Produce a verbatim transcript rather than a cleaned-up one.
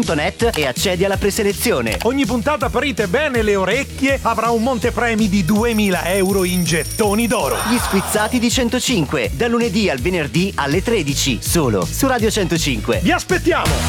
punto net e accedi alla preselezione. Ogni puntata aprite bene le orecchie, avrà un montepremi di duemila euro in gettoni d'oro. Gli Squizzati di centocinque, da lunedì al venerdì alle tredici, solo su Radio centocinque. Vi aspettiamo!